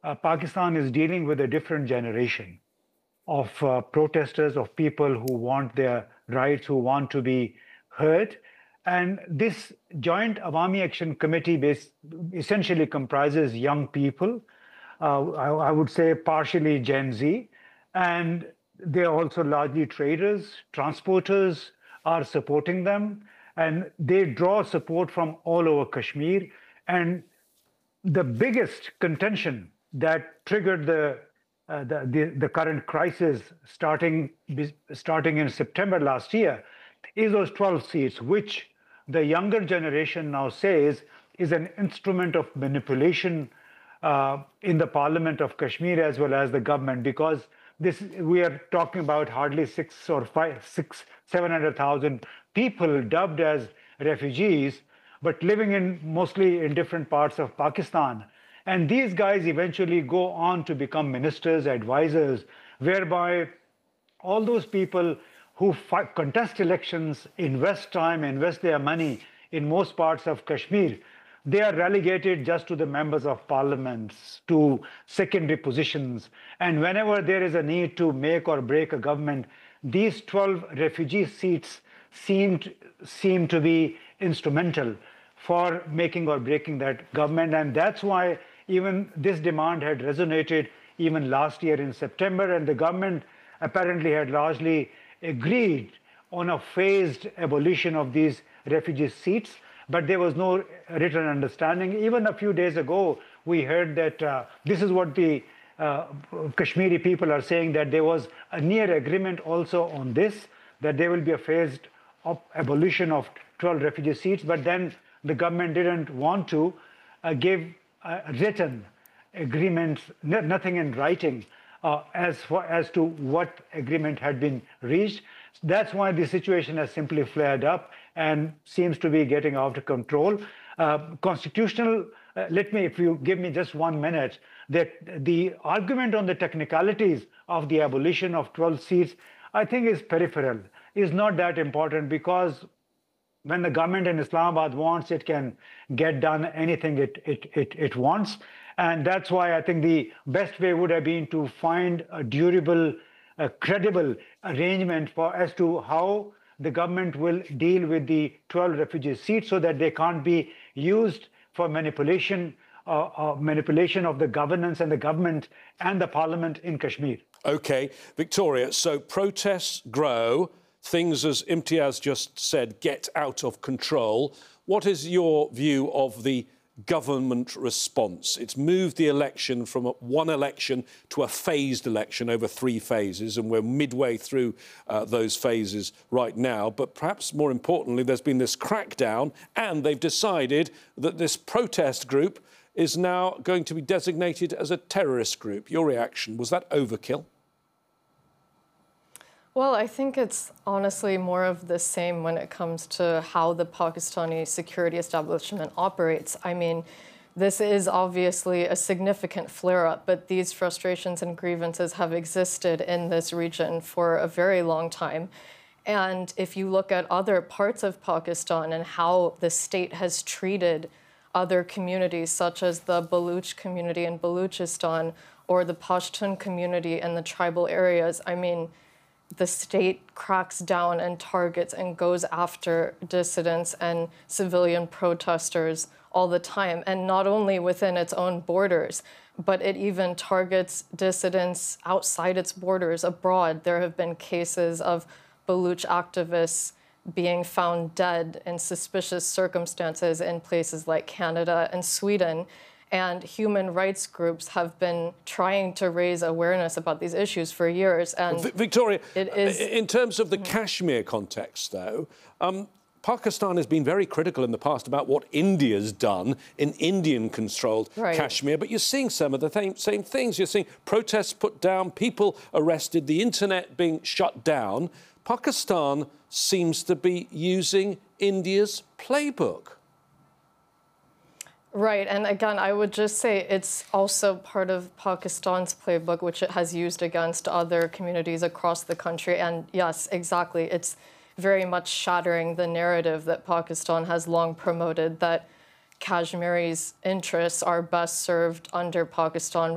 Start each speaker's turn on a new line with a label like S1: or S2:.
S1: Pakistan is dealing with a different generation of protesters, of people who want their rights, who want to be heard. And this Joint Awami Action Committee essentially comprises young people, I would say partially Gen Z, and they're also largely traders, transporters are supporting them, and they draw support from all over Kashmir. And the biggest contention that triggered the current crisis starting in September last year is those 12 seats, which the younger generation now says is an instrument of manipulation in the Parliament of Kashmir as well as the government, because we are talking about hardly 700,000 people dubbed as refugees, but living in mostly in different parts of Pakistan. And these guys eventually go on to become ministers, advisors, whereby all those people who contest elections, invest time, invest their money in most parts of Kashmir, they are relegated just to the members of parliaments, to secondary positions. And whenever there is a need to make or break a government, these 12 refugee seats seem to be instrumental for making or breaking that government. And that's why even this demand had resonated even last year in September, and the government apparently had largely agreed on a phased abolition of these refugee seats, but there was no written understanding. Even a few days ago, we heard that this is what the Kashmiri people are saying, that there was a near agreement also on this, that there will be a phased abolition of 12 refugee seats, but then the government didn't want to give written agreements, nothing in writing as to what agreement had been reached. That's why the situation has simply flared up and seems to be getting out of control. Constitutional, if you give me just 1 minute, that the argument on the technicalities of the abolition of 12 seats, I think is peripheral, is not that important, because when the government in Islamabad wants, it can get done anything it wants. And that's why I think the best way would have been to find a durable, credible arrangement as to how the government will deal with the 12 refugee seats, so that they can't be used for manipulation of the governance and the government and the parliament in Kashmir.
S2: OK, Victoria, so protests grow. Things, as Imtiaz just said, get out of control. What is your view of the government response? It's moved the election from one election to a phased election over 3 phases, and we're midway through those phases right now. But perhaps more importantly, there's been this crackdown, and they've decided that this protest group is now going to be designated as a terrorist group. Your reaction, was that overkill?
S3: Well, I think it's honestly more of the same when it comes to how the Pakistani security establishment operates. I mean, this is obviously a significant flare-up, but these frustrations and grievances have existed in this region for a very long time. And if you look at other parts of Pakistan and how the state has treated other communities, such as the Baluch community in Baluchistan or the Pashtun community in the tribal areas, I mean, the state cracks down and targets and goes after dissidents and civilian protesters all the time. And not only within its own borders, but it even targets dissidents outside its borders, abroad. There have been cases of Baluch activists being found dead in suspicious circumstances in places like Canada and Sweden. And human rights groups have been trying to raise awareness about these issues for years. And
S2: Victoria, in terms of the Kashmir context, though, Pakistan has been very critical in the past about what India's done in Indian-controlled Kashmir, but you're seeing some of the same things. You're seeing protests put down, people arrested, the internet being shut down. Pakistan seems to be using India's playbook.
S3: Right, and again, I would just say it's also part of Pakistan's playbook, which it has used against other communities across the country. And yes, exactly, it's very much shattering the narrative that Pakistan has long promoted, that Kashmiri's interests are best served under Pakistan